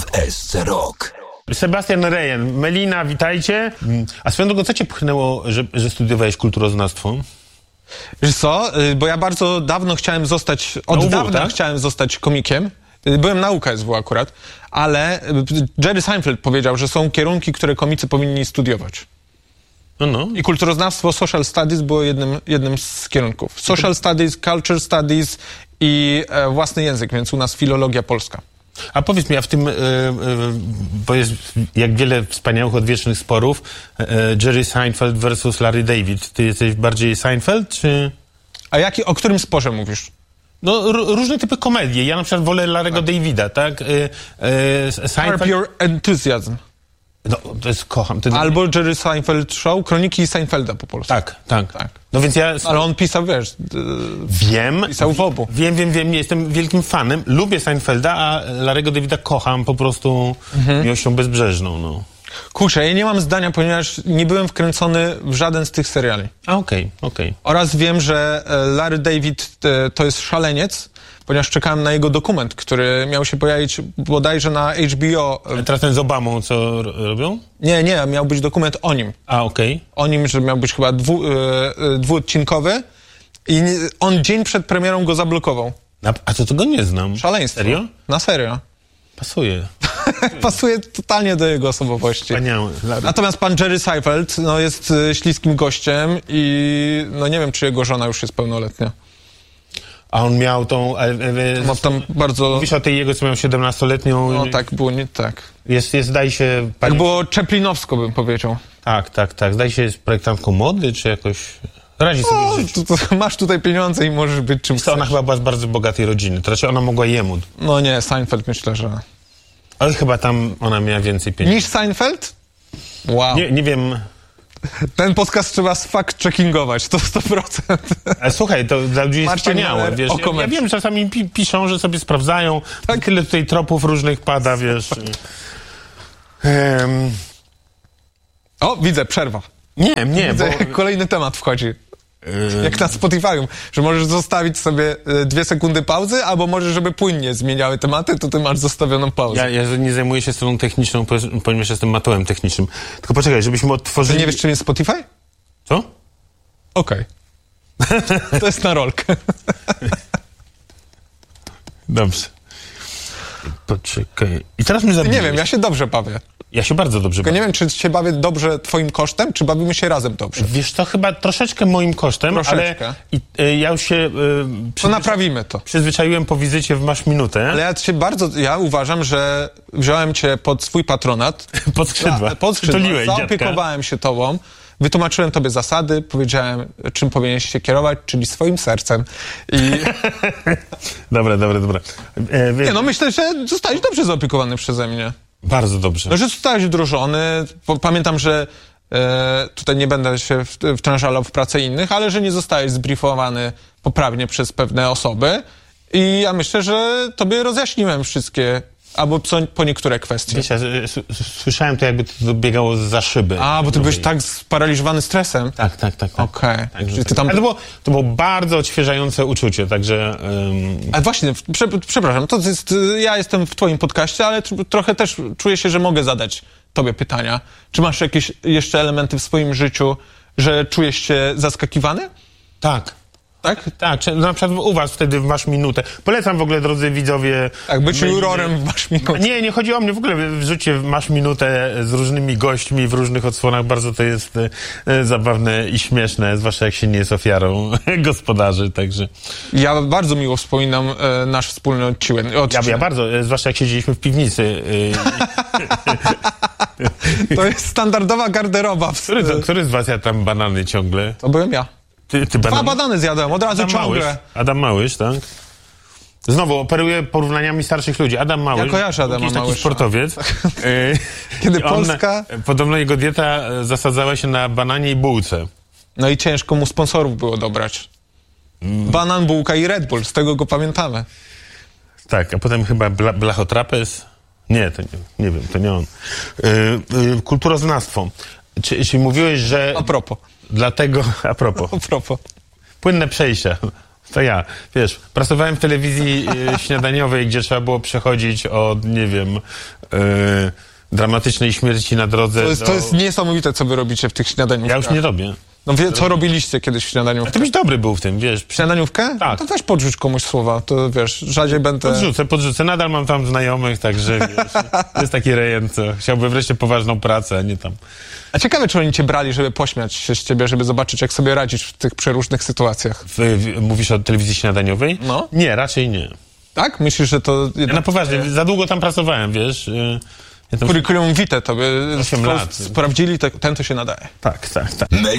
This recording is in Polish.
SC Rock. Sebastian Rejen, Melina, witajcie. A swoją drogą, co cię pchnęło, że studiowałeś kulturoznawstwo? Wiesz co, bo ja bardzo dawno chciałem zostać, chciałem zostać komikiem. Byłem na UKSW akurat, ale Jerry Seinfeld powiedział, że są kierunki, które komicy powinni studiować. No. I kulturoznawstwo, social studies było jednym z kierunków. Social studies, culture studies i własny język, więc u nas filologia polska. A powiedz mi, a w tym, bo jest jak wiele wspaniałych odwiecznych sporów, Jerry Seinfeld versus Larry David. Ty jesteś bardziej Seinfeld, czy... A o którym sporze mówisz? No, różne typy komedii. Ja na przykład wolę Larry'ego Davida, tak? Seinfeld... Your Enthusiasm. No, to jest kocham. Albo Jerry Seinfeld Show, Kroniki Seinfelda po polsku. Tak. No więc ja... Ale on pisał, wiesz... Wiem. Pisał w obu. Wiem, nie jestem wielkim fanem. Lubię Seinfelda, a Larry'ego Davida kocham po prostu miłością bezbrzeżną, no. Kurczę, ja nie mam zdania, ponieważ nie byłem wkręcony w żaden z tych seriali. Okej. Oraz wiem, że Larry David to jest szaleniec, ponieważ czekałem na jego dokument, który miał się pojawić bodajże na HBO. Teraz ten z Obamą, co robią? Nie, miał być dokument o nim. Okej. O nim, że miał być chyba dwuodcinkowy i on dzień przed premierą go zablokował. A co, tego nie znam. Szaleństwo. Serio? Na serio. Pasuje. Pasuje totalnie do jego osobowości. Wspaniały. Natomiast pan Jerry Seinfeld jest śliskim gościem i nie wiem, czy jego żona już jest pełnoletnia. A on miał tą... tam bardzo... Mówisz o tej jego, co miał 17-letnią... No tak, było nie tak. Jest zdaje się... Tak było Czeplinowsko, bym powiedział. Tak. Zdaje się, jest projektantką mody, czy jakoś... Radzi sobie żyć. Masz tutaj pieniądze i możesz być czym chcesz. Ona chyba była z bardzo bogatej rodziny. To raczej ona mogła jemu. No nie, Seinfeld myślę, że... Ale chyba tam ona miała więcej pieniędzy. Niż Seinfeld? Wow. Nie wiem... Ten podcast trzeba sfact-checkingować, to 100%. Ale słuchaj, to dla ludzi jest wspaniałe, wiesz. Ja wiem, że czasami piszą, że sobie sprawdzają. Tak. Tyle tutaj tropów różnych pada, wiesz. O, widzę, przerwa. Nie, widzę, bo... Kolejny temat wchodzi. Jak na Spotify'u, że możesz zostawić sobie 2 sekundy pauzy, albo możesz, żeby płynnie zmieniały tematy, to ty masz zostawioną pauzę. Ja nie zajmuję się stroną techniczną, ponieważ jestem matołem technicznym. Tylko poczekaj, żebyśmy odtworzyli... Ty nie wiesz, czym jest Spotify? Co? Okej. To jest na rolkę. Dobrze. Poczekaj. I teraz mnie zabiłeś. Nie wiem, ja się dobrze bawię. Ja się bardzo dobrze bawię. Nie wiem, czy się bawię dobrze twoim kosztem, czy bawimy się razem dobrze. Wiesz co, chyba troszeczkę moim kosztem, troszeczkę. Ale ja już się... To naprawimy to. Przyzwyczaiłem po wizycie w Masz Minutę. Ale ja uważam, że wziąłem cię pod swój patronat. Pod skrzydła. Zaopiekowałem się tobą. Wytłumaczyłem tobie zasady, powiedziałem, czym powinieneś się kierować, czyli swoim sercem. Dobra. Myślę, że zostałeś dobrze zaopiekowany przeze mnie. Bardzo dobrze. Że zostałeś wdrożony. Pamiętam, że tutaj nie będę się wtrążalał w pracę innych, ale że nie zostałeś zbriefowany poprawnie przez pewne osoby. I ja myślę, że tobie rozjaśniłem wszystkie, albo po niektóre kwestie. Wiesz, ja słyszałem to, jakby to biegało za szyby. Bo ty byłeś tak sparaliżowany stresem. Tak. Okej. Ale to było bardzo odświeżające uczucie, także... Ale właśnie, przepraszam, ja jestem w twoim podcaście, ale trochę też czuję się, że mogę zadać tobie pytania. Czy masz jakieś jeszcze elementy w swoim życiu, że czujesz się zaskakiwany? Tak. Tak? Tak, na przykład u was wtedy w Masz Minutę. Polecam w ogóle, drodzy widzowie... Tak, być jurorem w Masz Minutę. Nie chodzi o mnie, w ogóle w życiu Masz Minutę z różnymi gośćmi w różnych odsłonach. Bardzo to jest zabawne i śmieszne, zwłaszcza jak się nie jest ofiarą gospodarzy, także... Ja bardzo miło wspominam nasz wspólny odcinek. Ja bardzo, zwłaszcza jak siedzieliśmy w piwnicy. To jest standardowa garderoba. Który z was jadł tam banany ciągle? To byłem ja. Ty 2 banany zjadłem, od razu ciągle. Adam Małysz, tak? Znowu operuję porównaniami starszych ludzi. Adam Małysz. Ja kojarzę Adama jest taki Małysza. Sportowiec. Kiedy Polska... Podobno jego dieta zasadzała się na bananie i bułce. No i ciężko mu sponsorów było dobrać. Banan, bułka i Red Bull, z tego go pamiętamy. Tak, a potem chyba blachotrapez. Nie, to nie wiem, to nie on. Kulturoznawstwo. Czy mówiłeś, że... A propos. Dlatego, a propos. A propos. Płynne przejścia. To ja. Wiesz, pracowałem w telewizji śniadaniowej, gdzie trzeba było przechodzić od, nie wiem, dramatycznej śmierci na drodze To jest niesamowite, co wy robicie w tych śniadaniówkach. Ja już nie robię. No co robiliście kiedyś w śniadaniówkę? A ty byś dobry był w tym, wiesz. Śniadaniówkę? Tak. To weź podrzuć komuś słowa, to wiesz, rzadziej będę... Podrzucę. Nadal mam tam znajomych, także wiesz, to jest taki rejen, co chciałby wreszcie poważną pracę, a nie tam. A ciekawe, czy oni cię brali, żeby pośmiać się z ciebie, żeby zobaczyć, jak sobie radzisz w tych przeróżnych sytuacjach. Mówisz o telewizji śniadaniowej? No. Nie, raczej nie. Tak? Myślisz, że to... Ja na poważnie, za długo tam pracowałem, wiesz. Ja tam... Curriculum vitae tobie 8 lat. sprawdzili, ten to się nadaje. Tak.